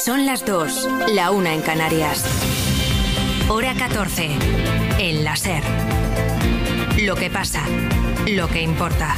Son las 2, la 1 en Canarias. Hora 14, en la SER. Lo que pasa, lo que importa.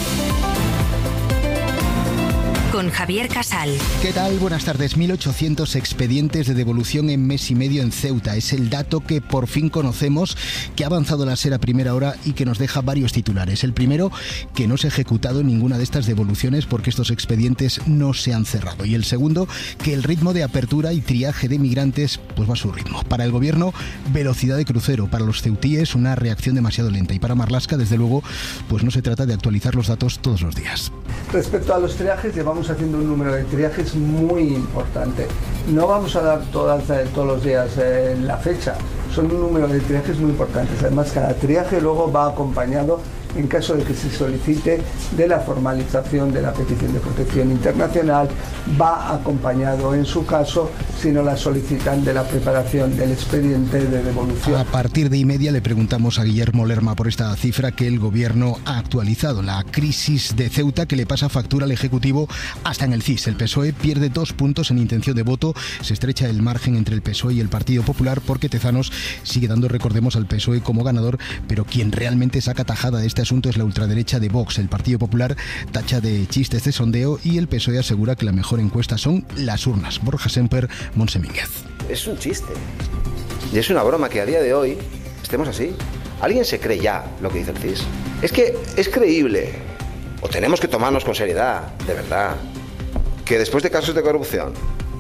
Con Javier Casal. ¿Qué tal? Buenas tardes. 1.800 expedientes de devolución en mes y medio en Ceuta. Es el dato que por fin conocemos, que ha avanzado la SER a primera hora y que nos deja varios titulares. El primero, que no se ha ejecutado ninguna de estas devoluciones porque estos expedientes no se han cerrado. Y el segundo, que el ritmo de apertura y triaje de migrantes pues va a su ritmo. Para el gobierno, velocidad de crucero. Para los ceutíes, una reacción demasiado lenta. Y para Marlaska, desde luego, pues no se trata de actualizar los datos todos los días. Respecto a los triajes, llevamos haciendo un número de triajes muy importante. No vamos a dar todos los días la fecha, son un número de triajes muy importantes. Además, cada triaje luego va acompañado, en caso de que se solicite, de la formalización de la petición de protección internacional, va acompañado en su caso, si no la solicitan, de la preparación del expediente de devolución. A partir de 1:30 le preguntamos a Guillermo Lerma por esta cifra que el gobierno ha actualizado. La crisis de Ceuta que le pasa factura al Ejecutivo hasta en el CIS. El PSOE pierde 2 puntos en intención de voto. Se estrecha el margen entre el PSOE y el Partido Popular porque Tezanos sigue dando, recordemos, al PSOE como ganador, pero quien realmente saca tajada de este asunto es la ultraderecha de Vox. El Partido Popular tacha de chistes de sondeo y el PSOE asegura que la mejor encuesta son las urnas. Borja Semper, Montse Mínguez. Es un chiste y es una broma que a día de hoy estemos así. ¿Alguien se cree ya lo que dice el CIS? Es que es creíble, o tenemos que tomarnos con seriedad, de verdad, que después de casos de corrupción,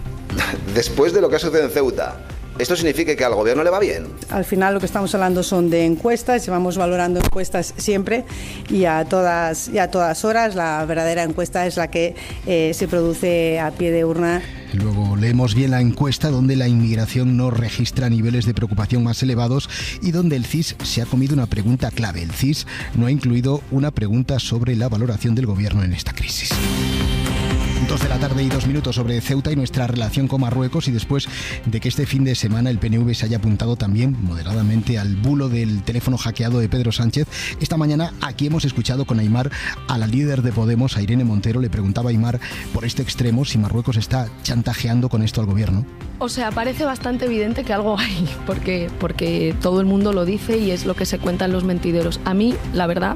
después de lo que ha sucedido en Ceuta, ¿esto significa que al gobierno le va bien? Al final lo que estamos hablando son de encuestas, llevamos valorando encuestas siempre y a todas horas. La verdadera encuesta es la que se produce a pie de urna. Luego leemos bien la encuesta donde la inmigración no registra niveles de preocupación más elevados y donde el CIS se ha comido una pregunta clave. El CIS no ha incluido una pregunta sobre la valoración del gobierno en esta crisis. 2 de la tarde y 2 minutos sobre Ceuta y nuestra relación con Marruecos, y después de que este fin de semana el PNV se haya apuntado también moderadamente al bulo del teléfono hackeado de Pedro Sánchez. Esta mañana aquí hemos escuchado con Aimar a la líder de Podemos, a Irene Montero. Le preguntaba a Aimar por este extremo si Marruecos está chantajeando con esto al gobierno. O sea, parece bastante evidente que algo hay, porque todo el mundo lo dice y es lo que se cuenta en los mentideros. A mí, la verdad,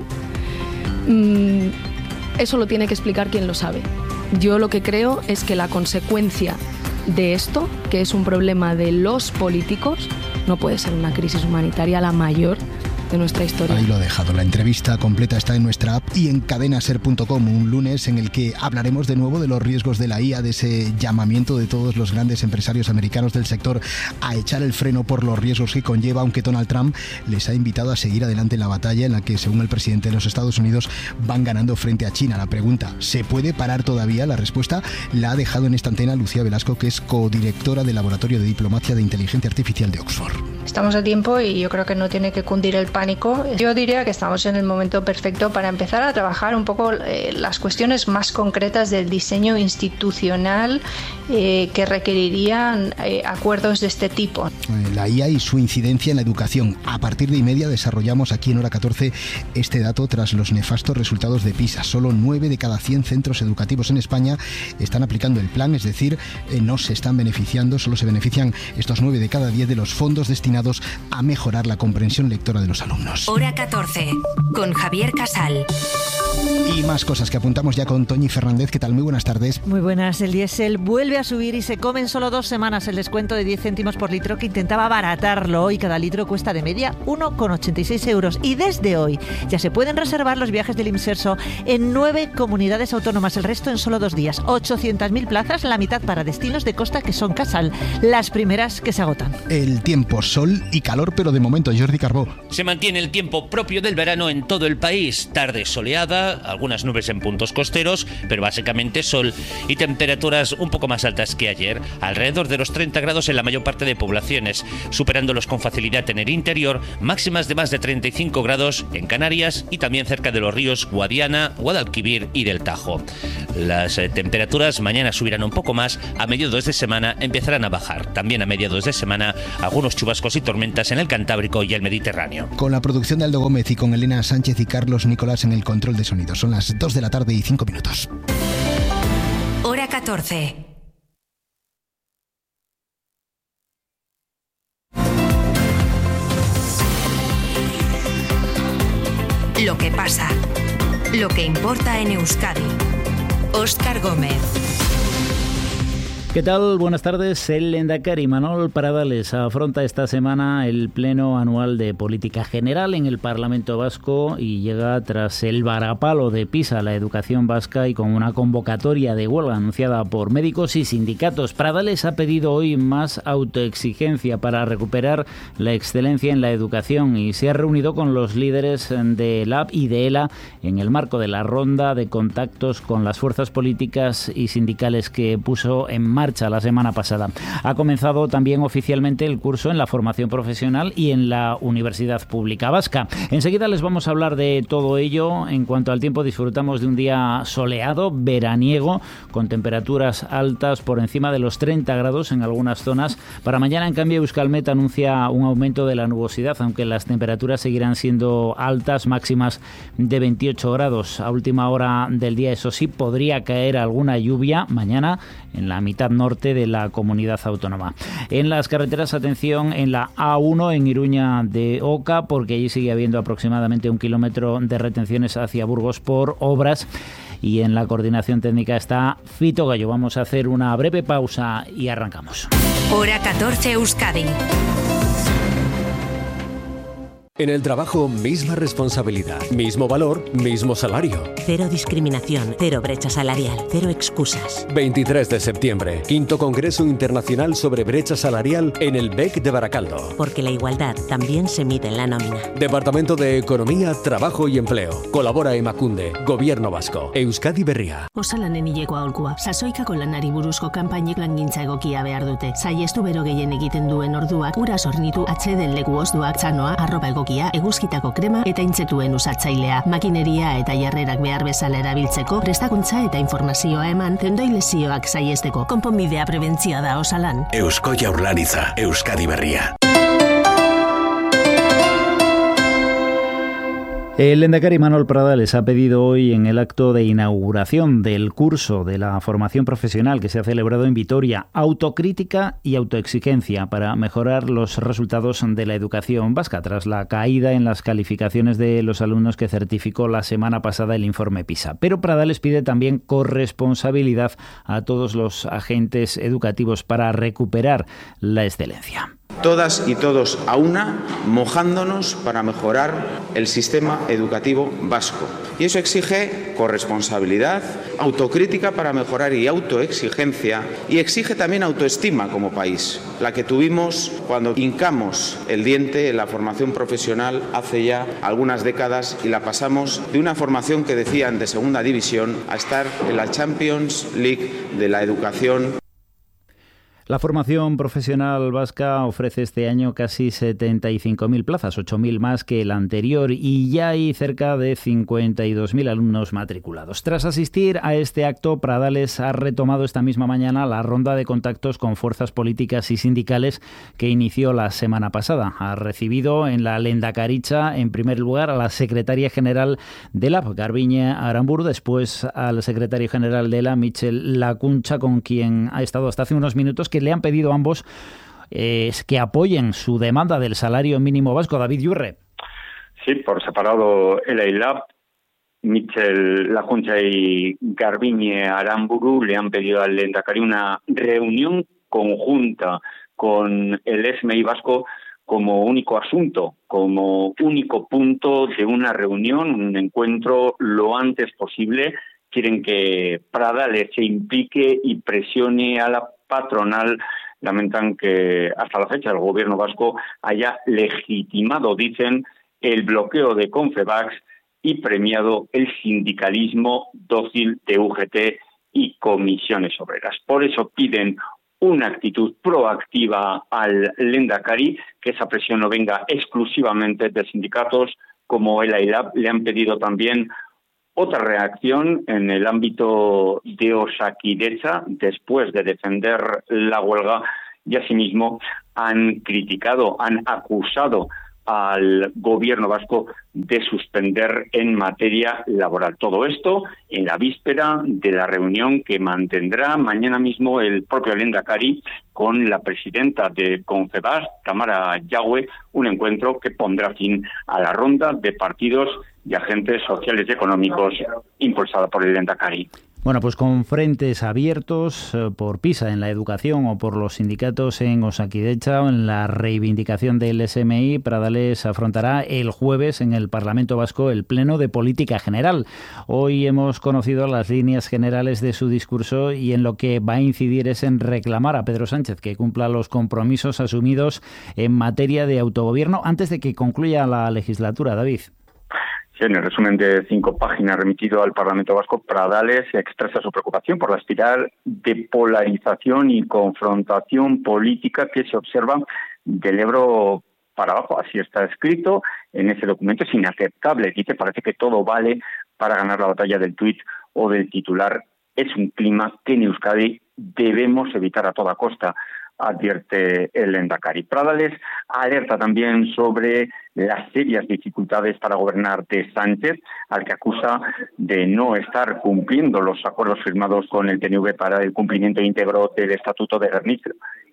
eso lo tiene que explicar quien lo sabe. Yo lo que creo es que la consecuencia de esto, que es un problema de los políticos, no puede ser una crisis humanitaria la mayor de nuestra historia. Ahí lo he dejado. La entrevista completa está en nuestra app y en cadenaser.com, un lunes en el que hablaremos de nuevo de los riesgos de la IA, de ese llamamiento de todos los grandes empresarios americanos del sector a echar el freno por los riesgos que conlleva, aunque Donald Trump les ha invitado a seguir adelante en la batalla en la que, según el presidente de los Estados Unidos, van ganando frente a China. La pregunta, ¿se puede parar todavía? La respuesta la ha dejado en esta antena Lucía Velasco, que es codirectora del Laboratorio de Diplomacia de Inteligencia Artificial de Oxford. Estamos a tiempo y yo creo que no tiene que cundir el pánico. Yo diría que estamos en el momento perfecto para empezar a trabajar un poco las cuestiones más concretas del diseño institucional que requerirían acuerdos de este tipo. La IA y su incidencia en la educación. A partir de 1:30 desarrollamos aquí en Hora 14 este dato tras los nefastos resultados de PISA. Solo 9 de cada 100 centros educativos en España están aplicando el plan, es decir, no se están beneficiando, solo se benefician estos 9 de cada 10 de los fondos destinados a mejorar la comprensión lectora de los alumnos. Hora 14, con Javier Casal. Y más cosas que apuntamos ya con Toñi Fernández. ¿Qué tal? Muy buenas tardes. Muy buenas. El diésel vuelve a subir y se come en solo 2 semanas el descuento de 10 céntimos por litro que intentaba abaratarlo. Y cada litro cuesta de media 1,86 euros. Y desde hoy ya se pueden reservar los viajes del Imserso en 9 comunidades autónomas. El resto en solo 2 días. 800.000 plazas, la mitad para destinos de costa que son Casal. Las primeras que se agotan. El tiempo, sol y calor, pero de momento, Jordi Carbó. Se mantiene el tiempo propio del verano en todo el país. Tarde soleada, algunas nubes en puntos costeros, pero básicamente sol y temperaturas un poco más altas que ayer, alrededor de los 30 grados en la mayor parte de poblaciones, superándolos con facilidad en el interior, máximas de más de 35 grados en Canarias y también cerca de los ríos Guadiana, Guadalquivir y del Tajo. Las temperaturas mañana subirán un poco más, a mediados de semana empezarán a bajar. También a mediados de semana algunos chubascos y tormentas en el Cantábrico y el Mediterráneo. Con la producción de Aldo Gómez y con Elena Sánchez y Carlos Nicolás en el control de sonido. Son las 2 de la tarde y 5 minutos. Hora 14. Lo que pasa, lo que importa en Euskadi. Óscar Gómez. ¿Qué tal? Buenas tardes. El lehendakari Imanol Pradales afronta esta semana el pleno anual de política general en el Parlamento Vasco y llega tras el varapalo de PISA a la educación vasca y con una convocatoria de huelga anunciada por médicos y sindicatos. Pradales ha pedido hoy más autoexigencia para recuperar la excelencia en la educación y se ha reunido con los líderes de LAB y de ELA en el marco de la ronda de contactos con las fuerzas políticas y sindicales que puso en marcha la semana pasada. Ha comenzado también oficialmente el curso en la formación profesional y en la Universidad Pública Vasca. Enseguida les vamos a hablar de todo ello. En cuanto al tiempo, disfrutamos de un día soleado, veraniego, con temperaturas altas por encima de los 30 grados en algunas zonas. Para mañana, en cambio, Euskalmet anuncia un aumento de la nubosidad, aunque las temperaturas seguirán siendo altas, máximas de 28 grados. A última hora del día, eso sí, podría caer alguna lluvia mañana en la mitad norte de la comunidad autónoma. En las carreteras, atención en la A1 en Iruña de Oca, porque allí sigue habiendo aproximadamente 1 kilómetro de retenciones hacia Burgos por obras. Y en la coordinación técnica está Fito Gallo. Vamos a hacer una breve pausa y arrancamos. Hora 14 Euskadi. En el trabajo, misma responsabilidad, mismo valor, mismo salario. Cero discriminación, cero brecha salarial, cero excusas. 23 de septiembre, 5º Congreso Internacional sobre Brecha Salarial en el BEC de Baracaldo. Porque la igualdad también se mide en la nómina. Departamento de Economía, Trabajo y Empleo. Colabora Emakunde, Gobierno Vasco, Euskadi Berria. Osalanen hileko aholkua. Sasoikako lanari buruzko kanpainek langintza egokia behar dute. Saihestu bero gehien egiten duen orduak, ura sornitu, atxeden leku ozduak, txanoa, arropa eguzkitako krema eta intzetuen usatzailea. Makineria eta jarrerak behar bezala erabiltzeko, prestakuntza eta informazioa eman, tendoi lesioak saiesteko. Konponbidea prebentzioa da Osalan. Eusko Jaurlaritza, Euskadi Berria. El lehendakari Imanol Pradales ha pedido hoy en el acto de inauguración del curso de la formación profesional que se ha celebrado en Vitoria autocrítica y autoexigencia para mejorar los resultados de la educación vasca tras la caída en las calificaciones de los alumnos que certificó la semana pasada el informe PISA. Pero Pradales pide también corresponsabilidad a todos los agentes educativos para recuperar la excelencia. Todas y todos a una, mojándonos para mejorar el sistema educativo vasco. Y eso exige corresponsabilidad, autocrítica para mejorar y autoexigencia, y exige también autoestima como país, la que tuvimos cuando hincamos el diente en la formación profesional hace ya algunas décadas y la pasamos de una formación que decían de segunda división a estar en la Champions League de la educación. La formación profesional vasca ofrece este año casi 75.000 plazas, 8.000 más que el anterior, y ya hay cerca de 52.000 alumnos matriculados. Tras asistir a este acto, Pradales ha retomado esta misma mañana la ronda de contactos con fuerzas políticas y sindicales que inició la semana pasada. Ha recibido en la Lehendakaritza, en primer lugar, a la secretaria general de la Garbiñe Aramburu, después al secretario general de la Michel Lacuncha, con quien ha estado hasta hace unos minutos, que le han pedido a ambos que apoyen su demanda del salario mínimo vasco. David Yurre. Sí, por separado el EILAB, Michel Lacuncha y Garbiñe Aramburu le han pedido al lehendakari una reunión conjunta con el SMI vasco como único asunto, como único punto de una reunión, un encuentro lo antes posible. Quieren que Pradales se implique y presione a la patronal. Lamentan que hasta la fecha el gobierno vasco haya legitimado, dicen, el bloqueo de Confebask y premiado el sindicalismo dócil de UGT y comisiones obreras. Por eso piden una actitud proactiva al lehendakari, que esa presión no venga exclusivamente de sindicatos como el EILAB. Le han pedido también otra reacción en el ámbito de Osakidetza, después de defender la huelga, y asimismo han criticado, han acusado al gobierno vasco de suspender en materia laboral. Todo esto en la víspera de la reunión que mantendrá mañana mismo el propio lehendakari con la presidenta de Confebask, Tamara Yagüe, un encuentro que pondrá fin a la ronda de partidos y agentes sociales y económicos impulsada por el Lehendakari. Bueno, pues con frentes abiertos por PISA en la educación o por los sindicatos en Osakidecha o en la reivindicación del SMI, Pradales afrontará el jueves en el Parlamento Vasco el Pleno de Política General. Hoy hemos conocido las líneas generales de su discurso y en lo que va a incidir es en reclamar a Pedro Sánchez que cumpla los compromisos asumidos en materia de autogobierno antes de que concluya la legislatura. David. Sí, en el resumen de 5 páginas remitido al Parlamento Vasco, Pradales expresa su preocupación por la espiral de polarización y confrontación política que se observa del Ebro para abajo. Así está escrito en ese documento. Es inaceptable. Dice, parece que todo vale para ganar la batalla del tuit o del titular. Es un clima que en Euskadi debemos evitar a toda costa, advierte el Lehendakari. Pradales alerta también sobre las serias dificultades para gobernar de Sánchez, al que acusa de no estar cumpliendo los acuerdos firmados con el PNV para el cumplimiento íntegro del Estatuto de Gernika.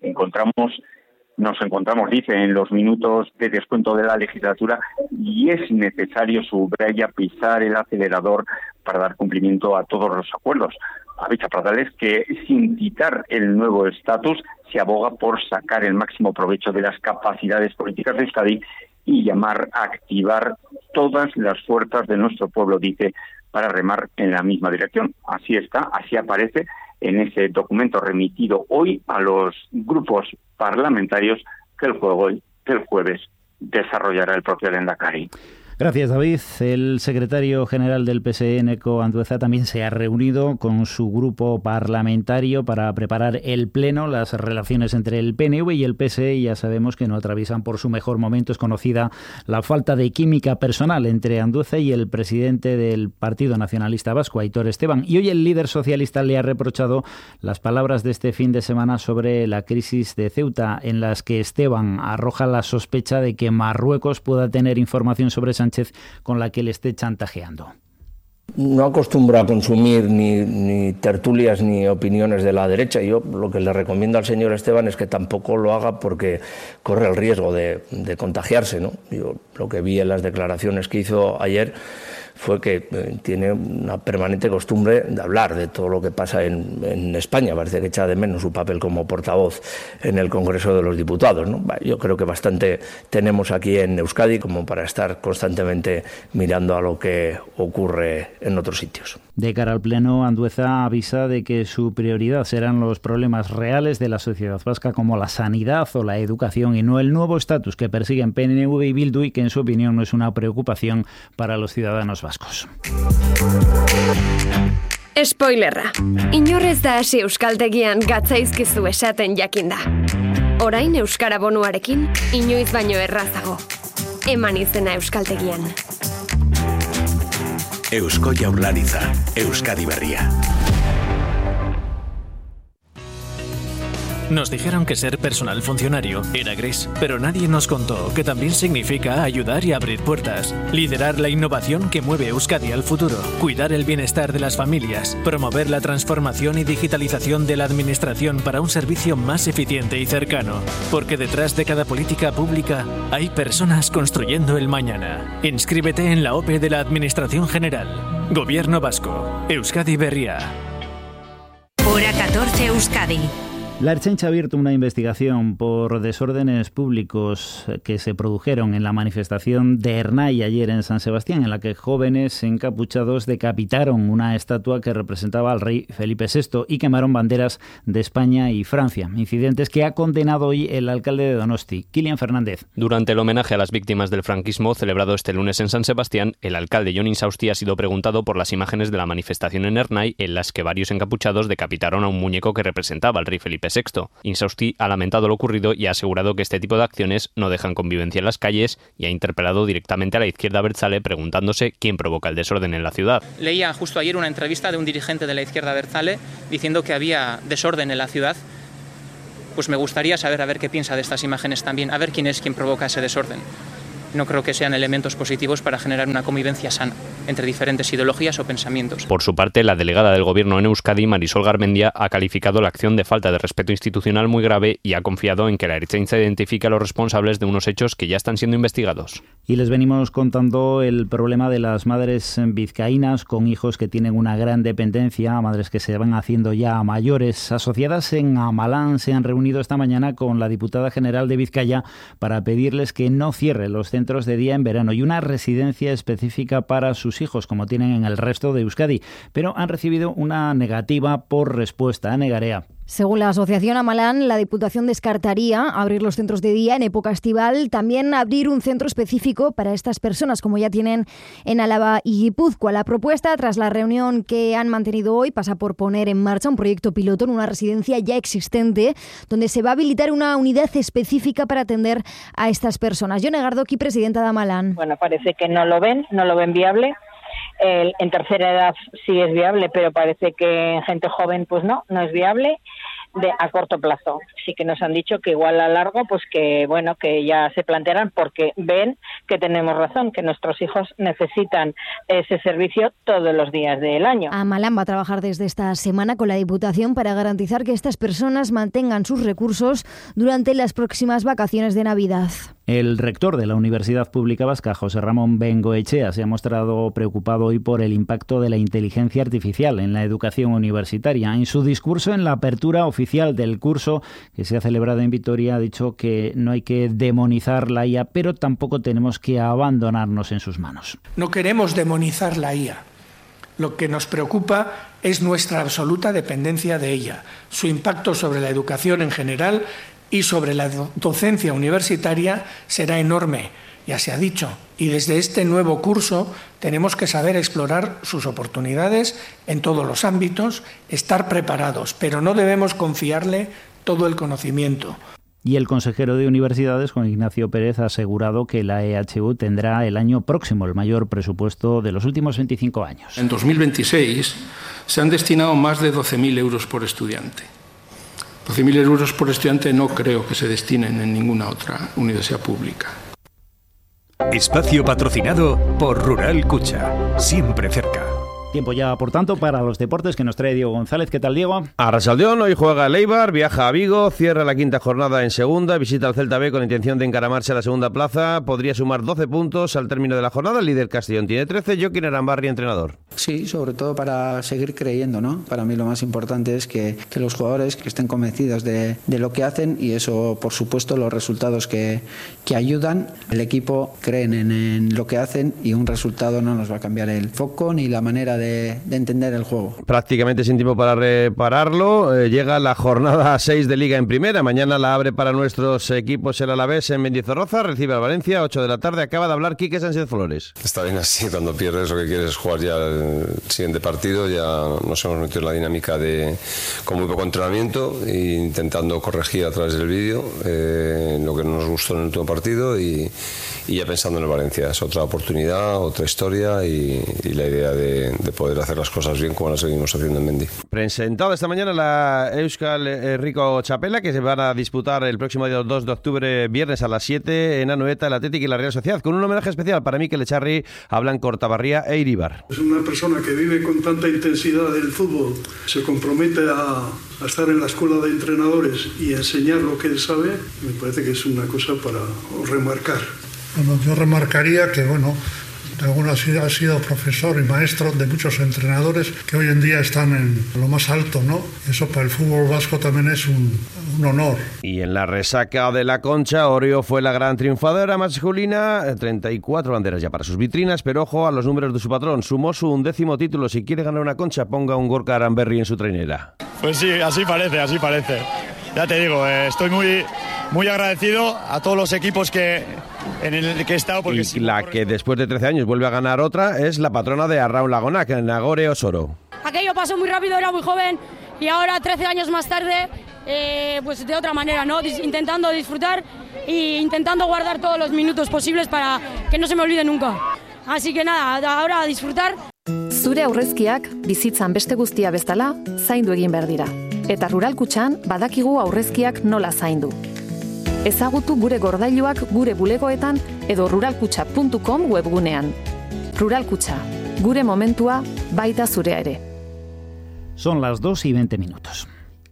Nos encontramos, dice, en los minutos de descuento de la legislatura y es necesario, subraya, pisar el acelerador para dar cumplimiento a todos los acuerdos. Avisa Pradales que sin citar el nuevo estatus se aboga por sacar el máximo provecho de las capacidades políticas de Euskadi y llamar a activar todas las fuerzas de nuestro pueblo, dice, para remar en la misma dirección. Así está, así aparece en ese documento remitido hoy a los grupos parlamentarios que el jueves desarrollará el propio Lehendakari. Gracias, David. El secretario general del PSE, Eneko Andueza, también se ha reunido con su grupo parlamentario para preparar el pleno. Las relaciones entre el PNV y el PSE ya sabemos que no atraviesan por su mejor momento. Es conocida la falta de química personal entre Andueza y el presidente del Partido Nacionalista Vasco, Aitor Esteban. Y hoy el líder socialista le ha reprochado las palabras de este fin de semana sobre la crisis de Ceuta, en las que Esteban arroja la sospecha de que Marruecos pueda tener información sobre Sánchez con la que le esté chantajeando. No acostumbro a consumir ni tertulias ni opiniones de la derecha. Yo lo que le recomiendo al señor Esteban es que tampoco lo haga porque corre el riesgo de contagiarse, ¿no? Yo lo que vi en las declaraciones que hizo ayer fue que tiene una permanente costumbre de hablar de todo lo que pasa en España. Parece que echa de menos su papel como portavoz en el Congreso de los Diputados, ¿no? Yo creo que bastante tenemos aquí en Euskadi como para estar constantemente mirando a lo que ocurre en otros sitios. De cara al Pleno, Andueza avisa de que su prioridad serán los problemas reales de la sociedad vasca como la sanidad o la educación y no el nuevo estatus que persiguen PNV y Bildu y que en su opinión no es una preocupación para los ciudadanos vascos. Spoilerra. Inorrez da hasi euskaltegian gatzaizkizu esaten jakinda. Orain euskara bonuarekin inoiz baino errazago. Eman izena euskaltegian. Eusko Jaurlaritza, Euskadi Berria. Nos dijeron que ser personal funcionario era gris, pero nadie nos contó que también significa ayudar y abrir puertas, liderar la innovación que mueve Euskadi al futuro, cuidar el bienestar de las familias, promover la transformación y digitalización de la administración para un servicio más eficiente y cercano, porque detrás de cada política pública hay personas construyendo el mañana. Inscríbete en la OPE de la Administración General. Gobierno Vasco. Euskadi Berria. Hora 14 Euskadi. La Ertzaintza ha abierto una investigación por desórdenes públicos que se produjeron en la manifestación de Ernai ayer en San Sebastián, en la que jóvenes encapuchados decapitaron una estatua que representaba al rey Felipe VI y quemaron banderas de España y Francia. Incidentes que ha condenado hoy el alcalde de Donosti, Kilian Fernández. Durante el homenaje a las víctimas del franquismo celebrado este lunes en San Sebastián, el alcalde Jon Insausti ha sido preguntado por las imágenes de la manifestación en Ernai en las que varios encapuchados decapitaron a un muñeco que representaba al rey Felipe VI. Insausti ha lamentado lo ocurrido y ha asegurado que este tipo de acciones no dejan convivencia en las calles y ha interpelado directamente a la izquierda abertzale preguntándose quién provoca el desorden en la ciudad. Leía justo ayer una entrevista de un dirigente de la izquierda abertzale diciendo que había desorden en la ciudad. Pues me gustaría saber a ver qué piensa de estas imágenes también, a ver quién es quien provoca ese desorden. No creo que sean elementos positivos para generar una convivencia sana. entre diferentes ideologías o pensamientos. Por su parte, la delegada del Gobierno en Euskadi, Marisol Garmendia, ha calificado la acción de falta de respeto institucional muy grave y ha confiado en que la Ertzaintza identifique a los responsables de unos hechos que ya están siendo investigados. Y les venimos contando el problema de las madres vizcaínas con hijos que tienen una gran dependencia, madres que se van haciendo ya mayores. Asociadas en Amalán se han reunido esta mañana con la diputada general de Vizcaya para pedirles que no cierren los centros de día en verano y una residencia específica para sus hijos, como tienen en el resto de Euskadi. Pero han recibido una negativa por respuesta. Negarea. Según la Asociación Amalán, la Diputación descartaría abrir los centros de día en época estival, también abrir un centro específico para estas personas, como ya tienen en Álava y Guipúzcoa. La propuesta, tras la reunión que han mantenido hoy, pasa por poner en marcha un proyecto piloto en una residencia ya existente, donde se va a habilitar una unidad específica para atender a estas personas. Yone Gardoki, presidenta de Amalán. Bueno, parece que no lo ven viable. En tercera edad sí es viable, pero parece que en gente joven pues no es viable a corto plazo. Sí que nos han dicho que igual a largo, pues que bueno, que ya se plantearán, porque ven que tenemos razón, que nuestros hijos necesitan ese servicio todos los días del año. Amalán va a trabajar desde esta semana con la Diputación para garantizar que estas personas mantengan sus recursos durante las próximas vacaciones de Navidad. El rector de la Universidad Pública Vasca, José Ramón Bengoechea, se ha mostrado preocupado hoy por el impacto de la inteligencia artificial en la educación universitaria. En su discurso en la apertura oficial del curso que se ha celebrado en Vitoria, ha dicho que no hay que demonizar la IA, pero tampoco tenemos que abandonarnos en sus manos. No queremos demonizar la IA. Lo que nos preocupa es nuestra absoluta dependencia de ella, su impacto sobre la educación en general y sobre la docencia universitaria será enorme, ya se ha dicho. Y desde este nuevo curso tenemos que saber explorar sus oportunidades en todos los ámbitos, estar preparados, pero no debemos confiarle todo el conocimiento. Y el consejero de Universidades, Juan Ignacio Pérez, ha asegurado que la EHU tendrá el año próximo el mayor presupuesto de los últimos 25 años. En 2026 se han destinado más de 12.000 euros por estudiante. 12.000 euros por estudiante no creo que se destinen en ninguna otra universidad pública. Espacio patrocinado por Rural Cucha, siempre cerca. Tiempo ya, por tanto, para los deportes que nos trae Diego González. ¿Qué tal, Diego? Arrasaldón, hoy juega el Eibar, viaja a Vigo, cierra la quinta jornada en segunda, visita al Celta B con intención de encaramarse a la segunda plaza, podría sumar 12 puntos al término de la jornada, el líder Castellón tiene 13, Joaquín Arambarri, entrenador. Sí, sobre todo para seguir creyendo, ¿no? Para mí lo más importante es que los jugadores que estén convencidos de lo que hacen, y eso, por supuesto, los resultados que ayudan. El equipo creen en lo que hacen y un resultado no nos va a cambiar el foco ni la manera de entender el juego. Prácticamente sin tiempo para repararlo, llega la jornada 6 de Liga en Primera. Mañana la abre para nuestros equipos el Alavés en Mendizorroza, recibe al Valencia, 8 de la tarde. Acaba de hablar Quique Sánchez Flores. Está bien así, cuando pierdes lo que quieres es jugar ya el siguiente partido. Ya nos hemos metido en la dinámica de con muy poco entrenamiento e intentando corregir a través del vídeo lo que no nos gustó en el último partido y ya pensando en el Valencia. Es otra oportunidad, otra historia y la idea de poder hacer las cosas bien como las seguimos haciendo en Mendy. Presentado esta mañana la Euskal Rico Chapela, que se van a disputar el próximo día 2 de octubre, viernes a las 7 en Anoeta, el Athletic y la Real Sociedad, con un homenaje especial para Mikel Echarri, Blanc Cortabarría e Iribar. Es una persona que vive con tanta intensidad el fútbol, se compromete a estar en la escuela de entrenadores y enseñar lo que él sabe, me parece que es una cosa para remarcar. Bueno, yo remarcaría que, ha sido profesor y maestro de muchos entrenadores que hoy en día están en lo más alto, ¿no? Eso para el fútbol vasco también es un honor. Y en la resaca de la Concha, Orio fue la gran triunfadora masculina, 34 banderas ya para sus vitrinas, pero ojo a los números de su patrón, sumó su 11º título. Si quiere ganar una Concha, ponga un Gorka Aramberri en su trainera. Pues sí, así parece. Ya te digo, estoy muy agradecido a todos los equipos en el que he estado. Porque y la que después de 13 años vuelve a ganar otra es la patrona de Arraun Lagonac, Nagore Osoro. Aquello pasó muy rápido, era muy joven y ahora 13 años más tarde, pues de otra manera, ¿no? Intentando disfrutar e intentando guardar todos los minutos posibles para que no se me olvide nunca. Así que nada, ahora a disfrutar. Zure aurrezkiak bizitzan beste guztia bezala zaindu egin behar dira. Eta Rural Kutxan badakigu aurrezkiak nola zaindu. Ezagutu gure gordailuak gure bulegoetan edo ruralkutxa.com webgunean. Rural Kutxa, Gure momentua baita zurea ere. Son las 2:20 minutos.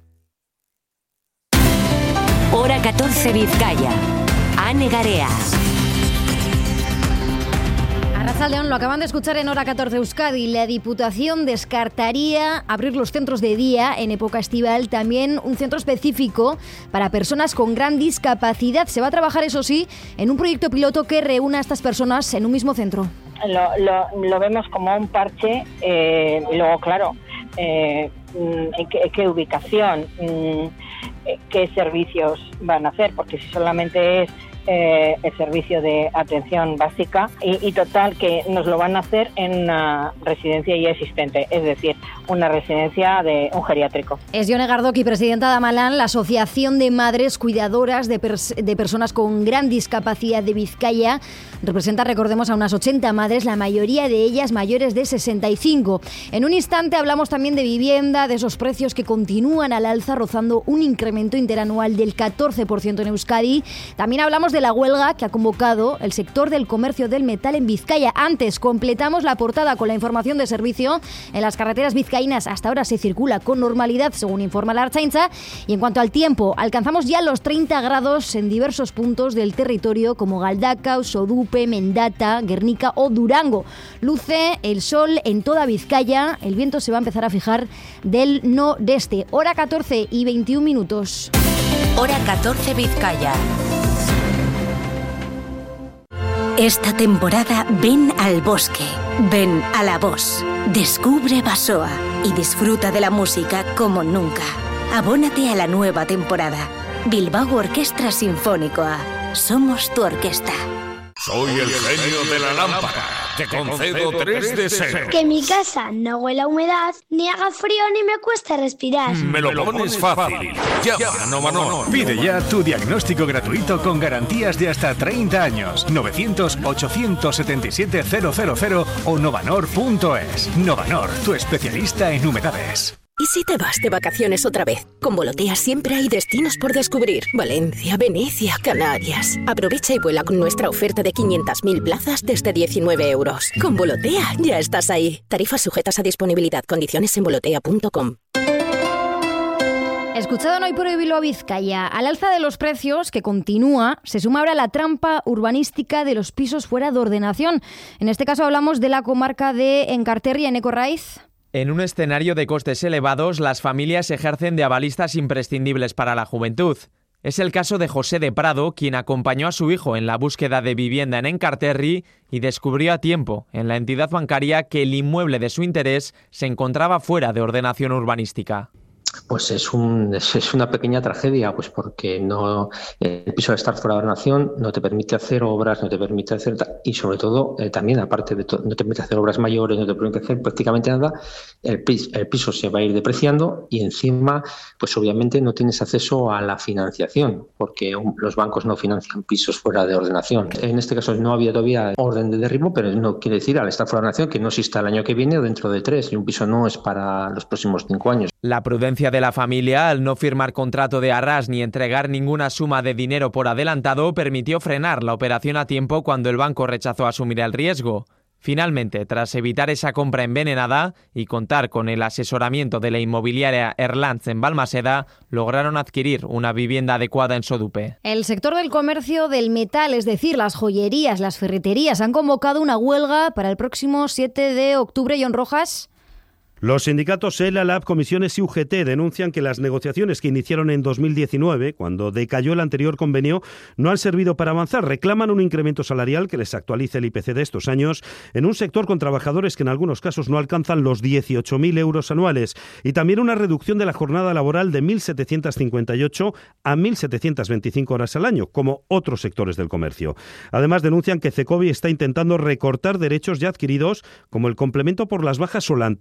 Hora 14 Vizcaya. Ane Garea. Arratsaldeon, lo acaban de escuchar en Hora 14 Euskadi. La Diputación descartaría abrir los centros de día en época estival, también un centro específico para personas con gran discapacidad. Se va a trabajar, eso sí, en un proyecto piloto que reúna a estas personas en un mismo centro. Lo vemos como un parche y luego, claro, ¿qué ubicación? ¿Qué servicios van a hacer? Porque si solamente es el servicio de atención básica y total que nos lo van a hacer en una residencia ya existente, es decir, una residencia de un geriátrico. Es Yone Gardoki, presidenta de Amalan, la Asociación de Madres Cuidadoras de Personas con Gran Discapacidad de Vizcaya. Representa, recordemos, a unas 80 madres, la mayoría de ellas mayores de 65. En un instante hablamos también de vivienda, de esos precios que continúan al alza, rozando un incremento interanual del 14% en Euskadi. También hablamos de la huelga que ha convocado el sector del comercio del metal en Vizcaya. Antes, completamos la portada con la información de servicio. En las carreteras vizcaínas hasta ahora se circula con normalidad, según informa la Ertzaintza. Y en cuanto al tiempo, alcanzamos ya los 30 grados en diversos puntos del territorio, como Galdakao, Sodupe, Mendata, Guernica o Durango. Luce el sol en toda Vizcaya. El viento se va a empezar a fijar del noreste. Hora 14:21 minutos. Hora 14 Vizcaya. Esta temporada ven al bosque, ven a La Voz, descubre Basoa y disfruta de la música como nunca. Abónate a la nueva temporada. Bilbao Orquestra Sinfónicoa. Somos tu orquesta. Soy el genio de la lámpara. Te concedo 3 deseos. Que mi casa no huela a humedad, ni haga frío, ni me cueste respirar. Me lo pones fácil. Llama a Novanor. Pide ya tu diagnóstico gratuito con garantías de hasta 30 años. 900-877-000 o novanor.es. Novanor, tu especialista en humedades. ¿Y si te vas de vacaciones otra vez? Con Volotea siempre hay destinos por descubrir. Valencia, Venecia, Canarias. Aprovecha y vuela con nuestra oferta de 500.000 plazas desde 19 euros. Con Volotea ya estás ahí. Tarifas sujetas a disponibilidad. Condiciones en volotea.com. Escuchado en Hoy por Hoy Bilbao Vizcaya, al alza de los precios, que continúa, se suma ahora la trampa urbanística de los pisos fuera de ordenación. En este caso hablamos de la comarca de Enkarterri, en Ecorraiz. En un escenario de costes elevados, las familias ejercen de avalistas imprescindibles para la juventud. Es el caso de José de Prado, quien acompañó a su hijo en la búsqueda de vivienda en Enkarterri y descubrió a tiempo en la entidad bancaria que el inmueble de su interés se encontraba fuera de ordenación urbanística. Pues es una pequeña tragedia, pues porque el piso al estar fuera de ordenación no te permite hacer obras, no te permite hacer, y sobre todo también, aparte de no te permite hacer obras mayores, no te permite hacer prácticamente nada, el piso se va a ir depreciando y encima, pues obviamente no tienes acceso a la financiación, porque los bancos no financian pisos fuera de ordenación. En este caso no había todavía orden de derribo, pero no quiere decir al estar fuera de ordenación que no exista el año que viene o dentro de 3, y un piso no es para los próximos 5 años. La prudencia de la familia, al no firmar contrato de arras ni entregar ninguna suma de dinero por adelantado, permitió frenar la operación a tiempo cuando el banco rechazó asumir el riesgo. Finalmente, tras evitar esa compra envenenada y contar con el asesoramiento de la inmobiliaria Erlantz en Balmaseda, lograron adquirir una vivienda adecuada en Sodupe. El sector del comercio del metal, es decir, las joyerías, las ferreterías, han convocado una huelga para el próximo 7 de octubre. John Rojas. Los sindicatos ELA, LAB, Comisiones y UGT denuncian que las negociaciones que iniciaron en 2019, cuando decayó el anterior convenio, no han servido para avanzar. Reclaman un incremento salarial que les actualice el IPC de estos años en un sector con trabajadores que en algunos casos no alcanzan los 18.000 euros anuales, y también una reducción de la jornada laboral de 1.758 a 1.725 horas al año, como otros sectores del comercio. Además, denuncian que Cecovi está intentando recortar derechos ya adquiridos, como el complemento por las bajas o la antigüedad.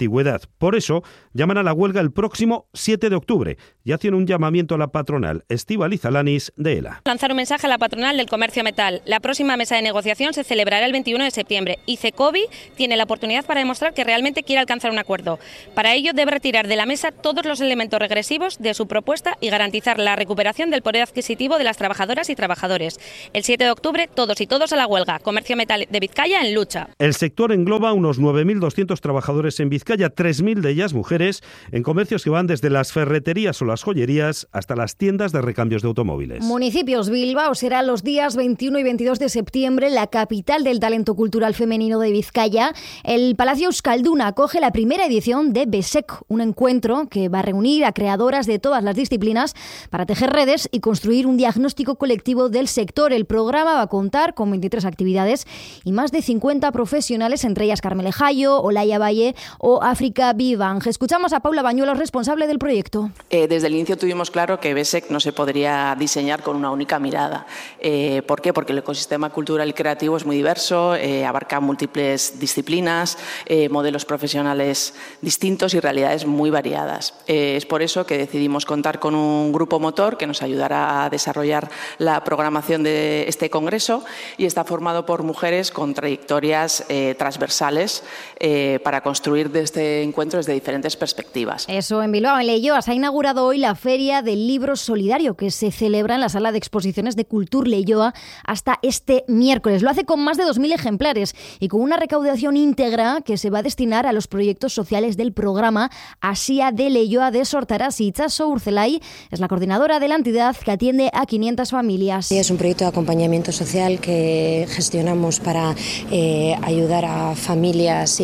Por eso, llaman a la huelga el próximo 7 de octubre y hacen un llamamiento a la patronal. Estíbaliz Alanis, de ELA. Lanzar un mensaje a la patronal del comercio metal. La próxima mesa de negociación se celebrará el 21 de septiembre y CECOBI tiene la oportunidad para demostrar que realmente quiere alcanzar un acuerdo. Para ello debe retirar de la mesa todos los elementos regresivos de su propuesta y garantizar la recuperación del poder adquisitivo de las trabajadoras y trabajadores. El 7 de octubre, todos y todos a la huelga. Comercio metal de Vizcaya en lucha. El sector engloba unos 9.200 trabajadores en Vizcaya, 3.000 de ellas mujeres, en comercios que van desde las ferreterías o las joyerías hasta las tiendas de recambios de automóviles. Municipios. Bilbao será los días 21 y 22 de septiembre la capital del talento cultural femenino de Vizcaya. El Palacio Euskalduna acoge la primera edición de BESEC, un encuentro que va a reunir a creadoras de todas las disciplinas para tejer redes y construir un diagnóstico colectivo del sector. El programa va a contar con 23 actividades y más de 50 profesionales, entre ellas Carmele Jayo, Olaya Valle o África Vivange. Escuchamos a Paula Bañuelos, responsable del proyecto. Desde el inicio tuvimos claro que BESEC no se podría diseñar con una única mirada. ¿Por qué? Porque el ecosistema cultural y creativo es muy diverso, abarca múltiples disciplinas, modelos profesionales distintos y realidades muy variadas. Es por eso que decidimos contar con un grupo motor que nos ayudará a desarrollar la programación de este congreso y está formado por mujeres con trayectorias transversales para construir de este encuentro desde diferentes perspectivas. Eso, en Bilbao, en Leioa, se ha inaugurado hoy la Feria del Libro Solidario, que se celebra en la Sala de Exposiciones de Cultur Leioa hasta este miércoles. Lo hace con más de 2.000 ejemplares y con una recaudación íntegra que se va a destinar a los proyectos sociales del programa Asia de Leioa de Sortaraz. Itxaso Urzelay es la coordinadora de la entidad que atiende a 500 familias. Es un proyecto de acompañamiento social que gestionamos para ayudar a familias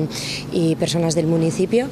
y personas del municipio.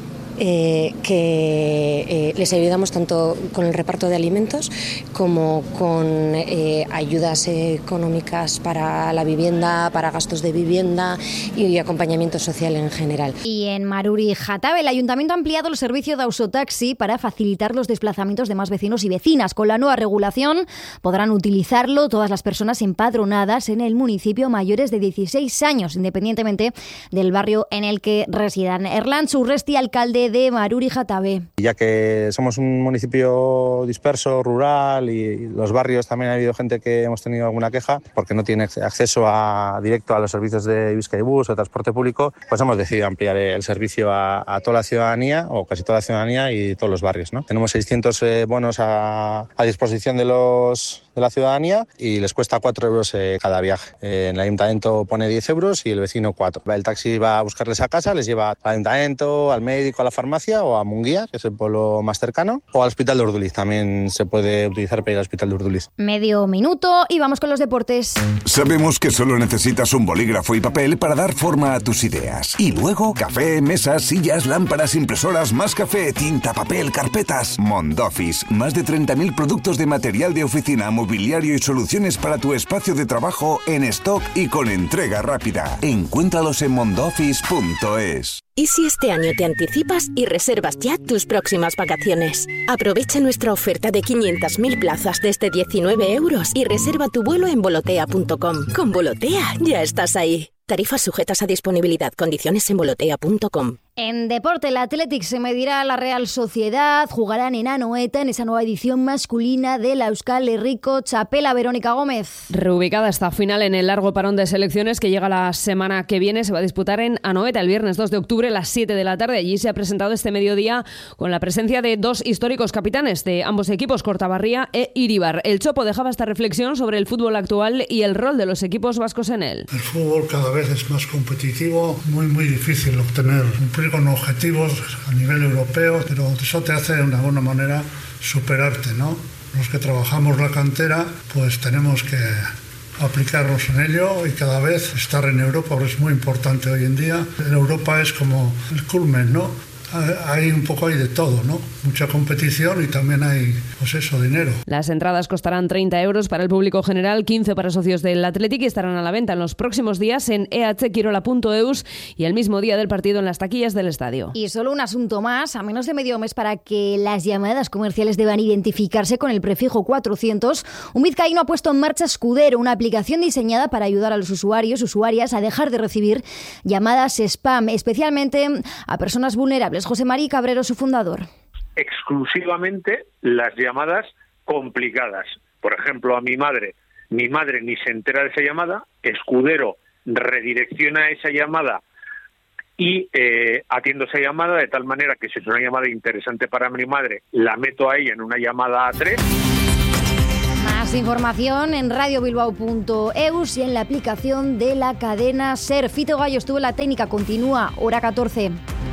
Que les ayudamos tanto con el reparto de alimentos como con ayudas económicas para la vivienda, para gastos de vivienda y acompañamiento social en general. Y en Maruri Jatabe, el Ayuntamiento ha ampliado el servicio de Ausotaxi para facilitar los desplazamientos de más vecinos y vecinas. Con la nueva regulación podrán utilizarlo todas las personas empadronadas en el municipio mayores de 16 años, independientemente del barrio en el que residan. Erlantz Urresti, alcalde de Maruri Jatabe. Ya que somos un municipio disperso, rural, y los barrios también ha habido gente que hemos tenido alguna queja porque no tiene acceso directo a los servicios de Bizkaibus o transporte público, pues hemos decidido ampliar el servicio a toda la ciudadanía, o casi toda la ciudadanía y todos los barrios, ¿no? Tenemos 600 bonos a disposición de la ciudadanía y les cuesta 4 euros cada viaje. En el ayuntamiento pone 10 euros y el vecino 4. El taxi va a buscarles a casa, les lleva al ayuntamiento, al médico, a la farmacia o a Munguía, que es el pueblo más cercano, o al Hospital de Urduliz. También se puede utilizar para ir al Hospital de Urduliz. Medio minuto y vamos con los deportes. Sabemos que solo necesitas un bolígrafo y papel para dar forma a tus ideas. Y luego, café, mesas, sillas, lámparas, impresoras, más café, tinta, papel, carpetas. Mondoffice, más de 30.000 productos de material de oficina, mobiliario y soluciones para tu espacio de trabajo en stock y con entrega rápida. Encuéntralos en mondoffice.es. ¿Y si este año te anticipas y reservas ya tus próximas vacaciones? Aprovecha nuestra oferta de 500.000 plazas desde 19 euros y reserva tu vuelo en volotea.com. Con Volotea ya estás ahí. Tarifas sujetas a disponibilidad. Condiciones en volotea.com. En deporte, el Athletic se medirá a la Real Sociedad. Jugarán en Anoeta en esa nueva edición masculina de la Euskal Herriko Txapela. Verónica Gómez. Reubicada esta final en el largo parón de selecciones que llega la semana que viene. Se va a disputar en Anoeta el viernes 2 de octubre a las 7 de la tarde. Allí se ha presentado este mediodía con la presencia de dos históricos capitanes de ambos equipos, Kortaberria e Iribar. El Chopo dejaba esta reflexión sobre el fútbol actual y el rol de los equipos vascos en él. El fútbol cada vez es más competitivo, muy difícil cumplir con objetivos a nivel europeo, pero eso te hace de una buena manera superarte, ¿no? Los que trabajamos la cantera, pues tenemos que aplicarnos en ello y cada vez estar en Europa, porque es muy importante hoy en día. En Europa es como el culmen, ¿no? hay un poco de todo, ¿no? Mucha competición y también hay, pues eso, dinero. Las entradas costarán 30 euros para el público general, 15 para socios del Athletic y estarán a la venta en los próximos días en ehquirola.eus y el mismo día del partido en las taquillas del estadio. Y solo un asunto más, a menos de medio mes para que las llamadas comerciales deban identificarse con el prefijo 400, un vizcaíno ha puesto en marcha Escudero, una aplicación diseñada para ayudar a los usuarias a dejar de recibir llamadas spam, especialmente a personas vulnerables. José María Cabrero, su fundador. Exclusivamente las llamadas complicadas. Por ejemplo, a mi madre ni se entera de esa llamada, Escudero redirecciona esa llamada y atiendo esa llamada de tal manera que si es una llamada interesante para mi madre, la meto a ella en una llamada a 3. Más información en radiobilbao.eus y en la aplicación de la cadena SER. Fito Gallo estuvo en la técnica, continúa hora 14.